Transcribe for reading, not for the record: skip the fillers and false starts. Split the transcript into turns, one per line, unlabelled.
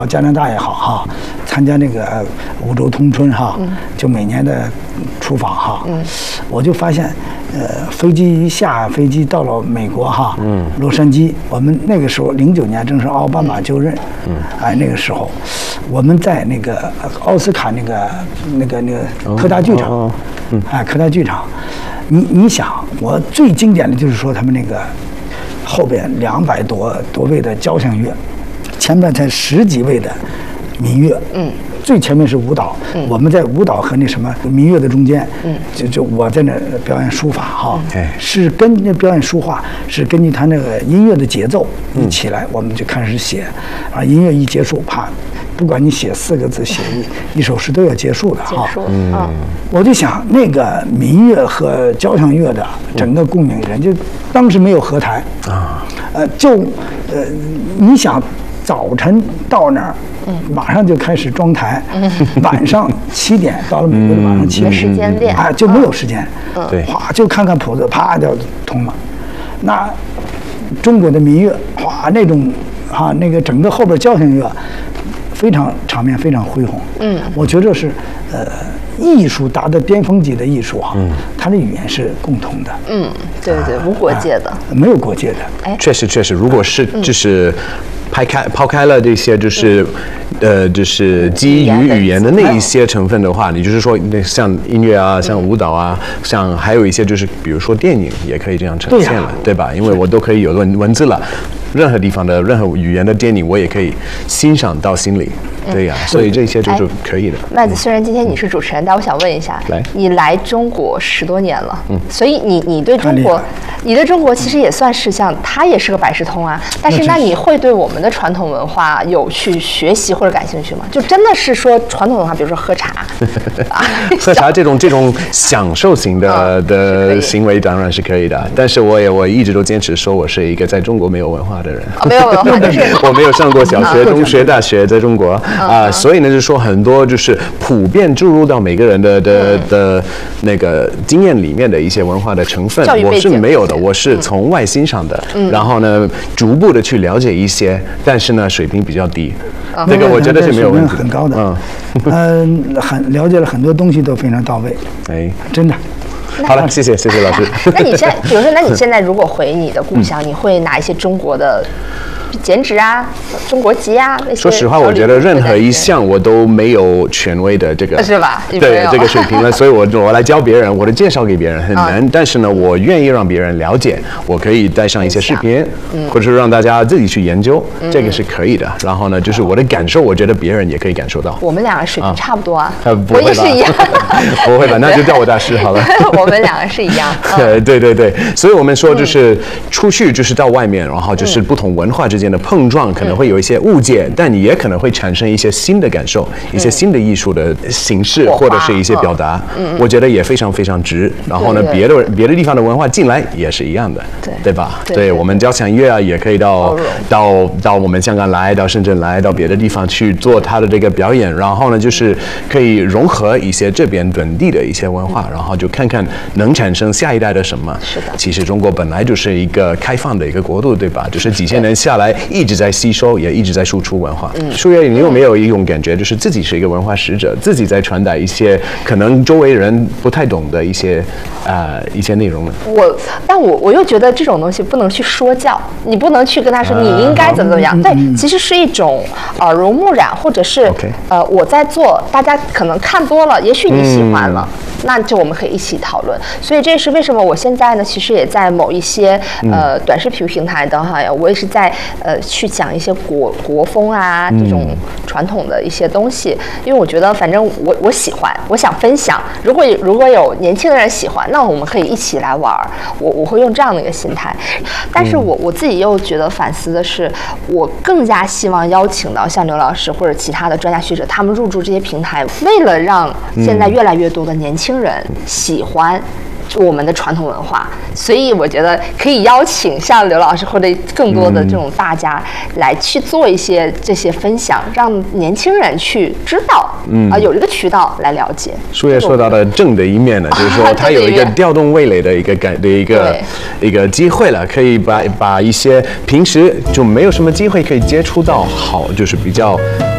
加拿大也好哈，参加那个五洲通春哈，就每年的出访哈，我就发现，飞机一下飞机到了美国哈，洛杉矶，我们那个时候09年正是奥巴马就任，那个时候，我们在那个奥斯卡那个科大剧场，科大剧场，你想，我最经典的就是说他们那个后边200多位的交响乐。前面才10几位的民乐，最前面是舞蹈，我们在舞蹈和那什么民乐的中间，就我在那表演书法哈，是跟那表演书画是根据他那个音乐的节奏一起来，我们就开始写，啊，音乐一结束，啪，不管你写4个字，写一首诗都要结束的哈，我就想那个民乐和交响乐的整个共演人，就当时没有合台啊，你想。早晨到那儿，马上就开始装台，晚上7点到了美国的晚上7点，
时间练
就没有时间，
对，
哗就看看谱子，啪就通了。那中国的民乐，哗那种那个整个后边交响乐，场面非常恢宏。我觉得是艺术达到巅峰级的艺术哈，它的语言是共同的。
对，无国界的，
没有国界的。
哎，确实，如果是就是抛开了这些就是基于语言的那一些成分的话，你就是说像音乐啊，像舞蹈啊，像还有一些就是比如说电影也可以这样呈现了，对吧？因为我都可以有文字了，任何地方的任何语言的电影我也可以欣赏到心里。对呀，所以这些就是可以的。
麦子，虽然今天你是主持人，但我想问一下，你来中国10多年了，所以你对中国其实也算是像它也是个百事通啊。但是那你会对我们的传统文化有去学习或者感兴趣吗？就真的是说传统文化，比如说喝茶，
喝茶这种享受型的行为当然是可以的。但是我一直都坚持说我是一个在中国没有文化的人，
没有文化就是
我没有上过小学、中学、大学，在中国。所以呢，就是说很多就是普遍注入到每个人的那个经验里面的一些文化的成分，我是没有的，我是从外欣赏的，然后呢，逐步的去了解一些，但是呢，水平比较低，这个我觉得是没有问题的，
很高的，很了解了很多东西都非常到位，哎，真的。
好了，谢谢老师。
那你现在，比如说，那你现在如果回你的故乡，你会拿一些中国的剪纸啊、中国籍啊那些？
说实话，我觉得任何一项我都没有权威的这个，
是吧？
对这个水平了，所以我来教别人，我的介绍给别人很难。但是呢，我愿意让别人了解，我可以带上一些视频，或者是让大家自己去研究，这个是可以的。然后呢，就是我的感受，我觉得别人也可以感受到。
我们两个水平差不多啊，
我
也是一样。
不会吧？那就叫我大师好了。
我们两个是一样。
对，所以我们说就是出去就是到外面，然后就是不同文化之间的碰撞，可能会有一些误解，但你也可能会产生一些新的感受，一些新的艺术的形式或者是一些表达，我觉得也非常非常值。然后呢，别的地方的文化进来也是一样的，对吧？对，我们交响乐啊，也可以到我们香港来，到深圳来，到别的地方去做他的这个表演，然后呢，就是可以融合一些这边本地的一些文化，然后就看看能产生下一代的什么。
是的，
其实中国本来就是一个开放的一个国度，对吧？就是几千年下来一直在吸收，也一直在输出文化。舒月，你有没有一种感觉，就是自己是一个文化使者，自己在传达一些可能周围人不太懂的一些内容呢？
但我又觉得这种东西不能去说教，你不能去跟他说你应该怎么样。对，其实是一种耳濡目染，或者是我在做，大家可能看多了，也许你喜欢了。那就我们可以一起讨论，所以这是为什么我现在呢，其实也在某一些短视频平台的哈，我也是在去讲一些国风啊这种传统的一些东西，因为我觉得反正我喜欢，我想分享。如果有年轻的人喜欢，那我们可以一起来玩，我会用这样的一个心态。但是我自己又觉得反思的是，我更加希望邀请到像刘老师或者其他的专家学者，他们入驻这些平台，为了让现在越来越多的年轻人喜欢我们的传统文化，所以我觉得可以邀请像刘老师或者更多的这种大家来去做一些这些分享，让年轻人去知道，有这个渠道来了解。
舒月说到的正的一面呢，就是说它有一个调动味蕾的一个机会了，可以把一些平时就没有什么机会可以接触到就是比较